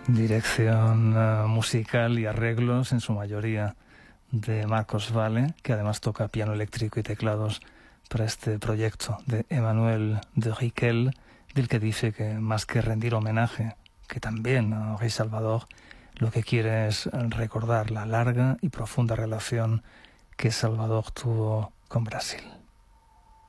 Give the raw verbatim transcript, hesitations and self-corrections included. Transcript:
Dirección uh, musical y arreglos, en su mayoría, de Marcos Valle, que además toca piano eléctrico y teclados para este proyecto de Emmanuel de Riquel, del que dice que más que rendir homenaje, que también a Rey Salvador, lo que quiere es recordar la larga y profunda relación que Salvador tuvo con Brasil.